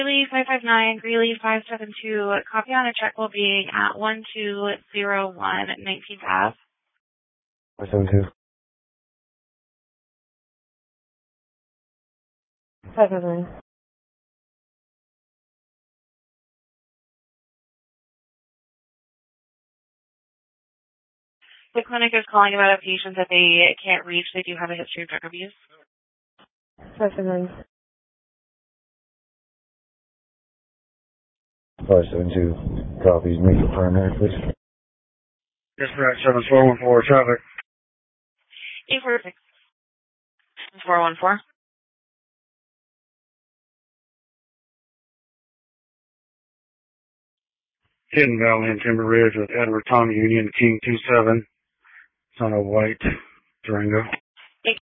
Greeley 559, Greeley 572. Copy on a check will be at 1201 19th Ave. 572. 559. The clinic is calling about a patient that they can't reach. They do have a history of drug abuse. 559. 572. Copies. Make it primary, please. Dispatch 7414 traffic. 846. 414. Hidden Valley and Timber Ridge with Edward Tommy Union King 27. It's on a white Durango.